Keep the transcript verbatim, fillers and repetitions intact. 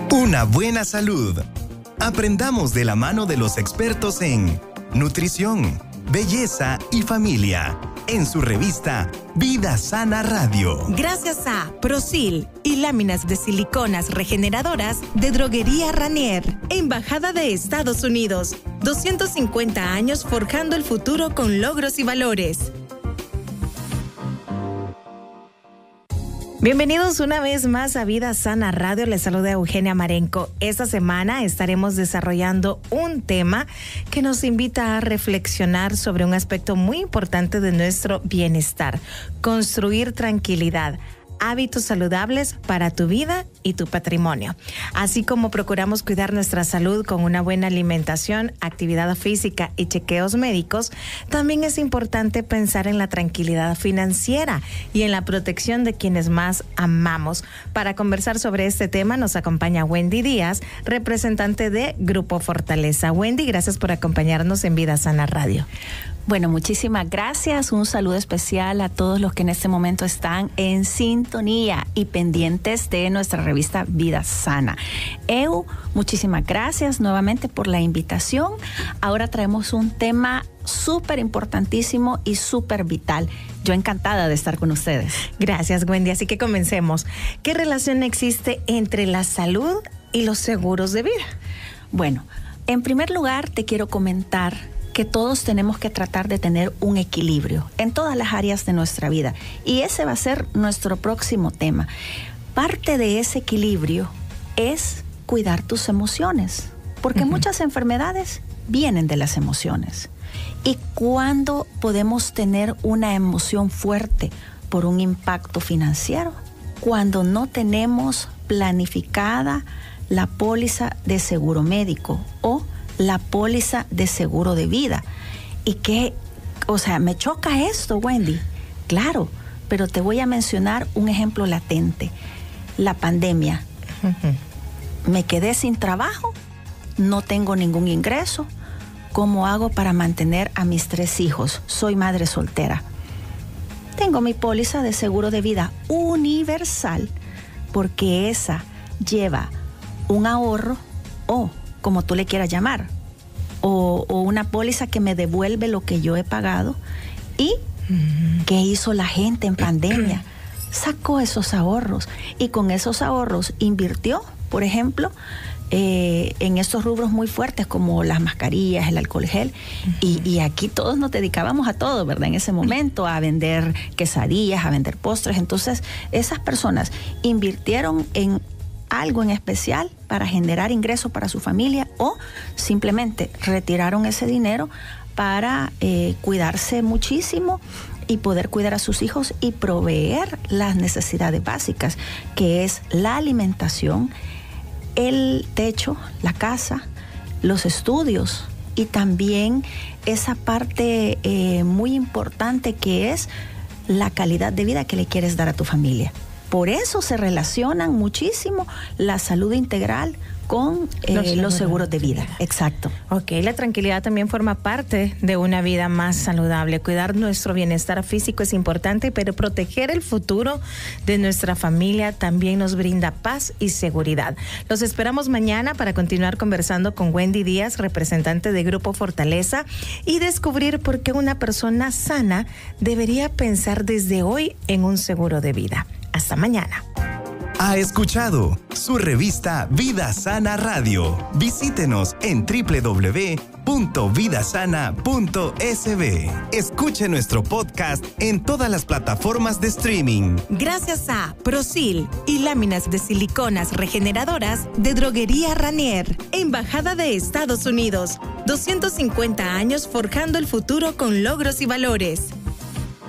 Una buena salud. Aprendamos de la mano de los expertos en nutrición, belleza y familia, en su revista Vida Sana Radio. Gracias a Prosil y láminas de siliconas regeneradoras de Droguería Ranier, Embajada de Estados Unidos. doscientos cincuenta años forjando el futuro con logros y valores. Bienvenidos una vez más a Vida Sana Radio. Les saluda Eugenia Marenco. Esta semana estaremos desarrollando un tema que nos invita a reflexionar sobre un aspecto muy importante de nuestro bienestar: construir tranquilidad. Hábitos saludables para tu vida y tu patrimonio. Así como procuramos cuidar nuestra salud con una buena alimentación, actividad física y chequeos médicos, también es importante pensar en la tranquilidad financiera y en la protección de quienes más amamos. Para conversar sobre este tema nos acompaña Wendy Díaz, representante de Grupo Fortaleza. Wendy, gracias por acompañarnos en Vida Sana Radio. Bueno, muchísimas gracias. Un saludo especial a todos los que en este momento están en sintonía y pendientes de nuestra revista Vida Sana. Eu, muchísimas gracias nuevamente por la invitación. Ahora traemos un tema súper importantísimo y súper vital. Yo encantada de estar con ustedes. Gracias, Wendy. Así que comencemos. ¿Qué relación existe entre la salud y los seguros de vida? Bueno, en primer lugar te quiero comentar que todos tenemos que tratar de tener un equilibrio en todas las áreas de nuestra vida. Y ese va a ser nuestro próximo tema. Parte de ese equilibrio es cuidar tus emociones, porque uh-huh. muchas enfermedades vienen de las emociones. ¿Y cuándo podemos tener una emoción fuerte por un impacto financiero? Cuando no tenemos planificada la póliza de seguro médico o la póliza de seguro de vida. Y que, o sea, me choca esto, Wendy. Claro, pero te voy a mencionar un ejemplo latente. La pandemia. Uh-huh. Me quedé sin trabajo, no tengo ningún ingreso. ¿Cómo hago para mantener a mis tres hijos? Soy madre soltera. Tengo mi póliza de seguro de vida universal, porque esa lleva un ahorro o como tú le quieras llamar, o, o una póliza que me devuelve lo que yo he pagado. ¿Y mm. qué hizo la gente en pandemia? Sacó esos ahorros y con esos ahorros invirtió, por ejemplo, eh, en estos rubros muy fuertes como las mascarillas, el alcohol gel. Uh-huh. y, y aquí todos nos dedicábamos a todo, ¿verdad? En ese momento, a vender quesadillas, a vender postres. Entonces, esas personas invirtieron en algo en especial para generar ingresos para su familia, o simplemente retiraron ese dinero para eh, cuidarse muchísimo y poder cuidar a sus hijos y proveer las necesidades básicas, que es la alimentación, el techo, la casa, los estudios y también esa parte eh, muy importante que es la calidad de vida que le quieres dar a tu familia. Por eso se relacionan muchísimo la salud integral con eh, los, los seguros de vida. Exacto. Ok, la tranquilidad también forma parte de una vida más saludable. Cuidar nuestro bienestar físico es importante, pero proteger el futuro de nuestra familia también nos brinda paz y seguridad. Los esperamos mañana para continuar conversando con Wendy Díaz, representante de Grupo Fortaleza, y descubrir por qué una persona sana debería pensar desde hoy en un seguro de vida. Hasta mañana. Ha escuchado su revista Vida Sana Radio. Visítenos en doble u doble u doble u punto vida sana punto s b. Escuche nuestro podcast en todas las plataformas de streaming. Gracias a Prosil y láminas de siliconas regeneradoras de Droguería Ranier, Embajada de Estados Unidos. doscientos cincuenta años forjando el futuro con logros y valores.